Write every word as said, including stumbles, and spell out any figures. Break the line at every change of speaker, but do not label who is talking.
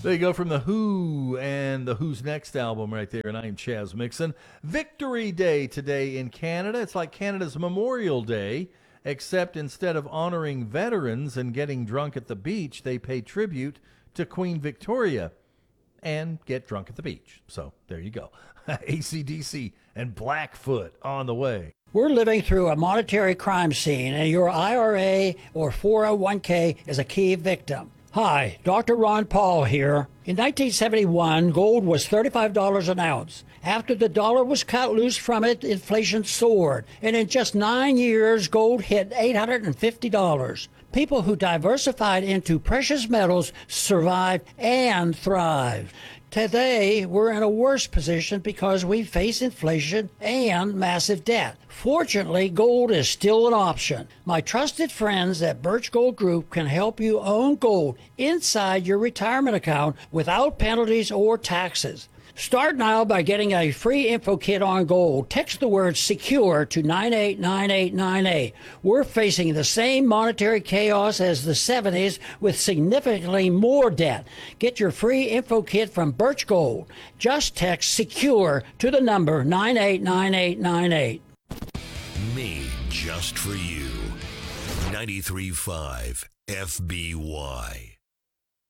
There you go from The Who and The Who's Next album right there. And I am Chaz Mixon. Victory Day today in Canada. It's like Canada's Memorial Day, except instead of honoring veterans and getting drunk at the beach, they pay tribute to Queen Victoria and get drunk at the beach. So there you go. A C D C and Blackfoot on the way.
We're living through a monetary crime scene, and your I R A or four oh one k is a key victim. Hi, Doctor Ron Paul here. In nineteen seventy-one, gold was thirty-five dollars an ounce. After the dollar was cut loose from it, inflation soared, and in just nine years, gold hit eight hundred fifty dollars. People who diversified into precious metals survived and thrived. Today, we're in a worse position because we face inflation and massive debt. Fortunately, gold is still an option. My trusted friends at Birch Gold Group can help you own gold inside your retirement account without penalties or taxes. Start now by getting a free info kit on gold. Text the word SECURE to nine eight nine eight nine eight. We're facing the same monetary chaos as the seventies with significantly more debt. Get your free info kit from Birch Gold. Just text SECURE to the number nine eight nine eight nine eight.
Me, just for you. ninety-three point five F B Y.